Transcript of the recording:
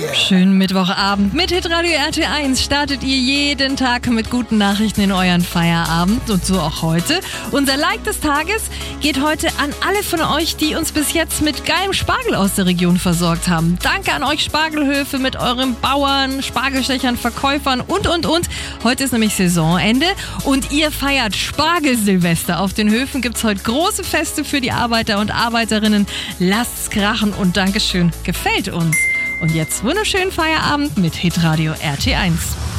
Schönen Mittwochabend. Mit Hitradio RT1 startet ihr jeden Tag mit guten Nachrichten in euren Feierabend und so auch heute. Unser Like des Tages geht heute an alle von euch, die uns bis jetzt mit geilem Spargel aus der Region versorgt haben. Danke an euch Spargelhöfe mit euren Bauern, Spargelstechern, Verkäufern und. Heute ist nämlich Saisonende und ihr feiert Spargelsilvester. Auf den Höfen gibt es heute große Feste für die Arbeiter und Arbeiterinnen. Lasst's krachen und Dankeschön, gefällt uns. Und jetzt wunderschönen Feierabend mit Hitradio RT1.